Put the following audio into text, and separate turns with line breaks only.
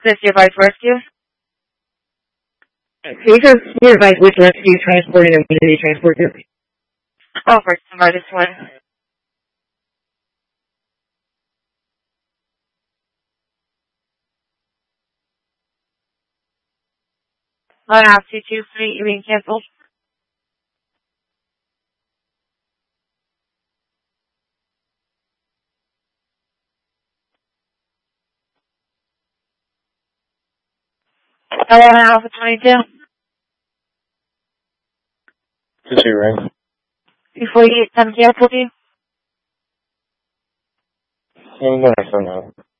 This your advice rescue?
Can you advise which rescue transport and when did they transport you?
Oh, for somebody this one. I have 223, you being canceled. I want to Alpha 22.
Just your ring.
Before you get some canceled you?
I'm going to send out.